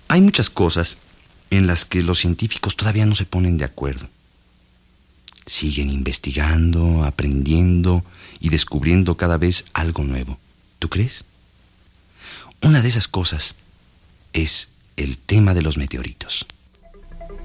Hay muchas cosas en las que los científicos todavía no se ponen de acuerdo. Siguen investigando, aprendiendo y descubriendo cada vez algo nuevo. ¿Tú crees? Una de esas cosas es el tema de los meteoritos.